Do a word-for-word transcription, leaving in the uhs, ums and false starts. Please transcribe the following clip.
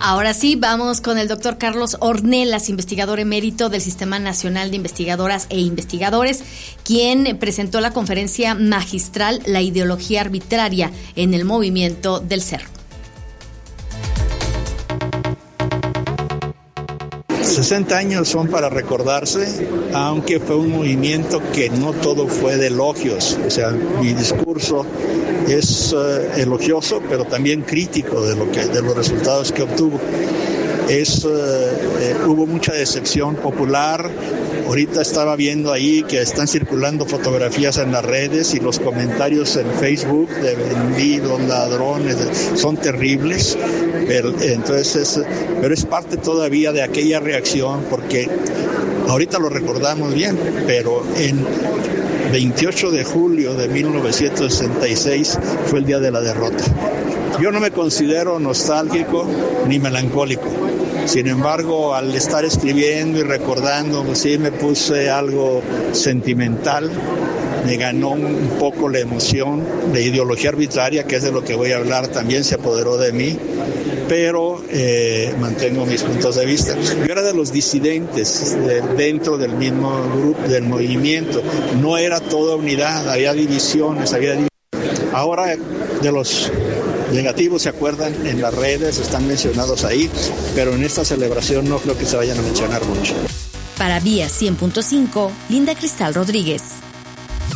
Ahora sí, vamos con el doctor Carlos Ornelas, investigador emérito del Sistema Nacional de Investigadoras e Investigadores, quien presentó la conferencia magistral La ideología arbitraria en el movimiento del Cerro. sesenta años son para recordarse, aunque fue un movimiento que no todo fue de elogios. O sea, mi discurso es uh, elogioso, pero también crítico de lo que, de los resultados que obtuvo. Es, uh, eh, hubo mucha decepción popular. Ahorita estaba viendo ahí que están circulando fotografías en las redes y los comentarios en Facebook de vendidos, ladrones, son terribles. Pero, entonces es, pero es parte todavía de aquella reacción, porque ahorita lo recordamos bien, pero en veintiocho de julio de mil novecientos sesenta y seis fue el día de la derrota. Yo no me considero nostálgico ni melancólico. Sin embargo, al estar escribiendo y recordando, pues sí me puse algo sentimental. Me ganó un poco la emoción de ideología arbitraria, que es de lo que voy a hablar, también se apoderó de mí, pero eh, mantengo mis puntos de vista. Yo era de los disidentes de, dentro del mismo grupo, del movimiento. No era toda unidad, había divisiones, había divisiones. Ahora de los negativos se acuerdan en las redes, están mencionados ahí, pero en esta celebración no creo que se vayan a mencionar mucho. Para Vía cien punto cinco, Linda Cristal Rodríguez.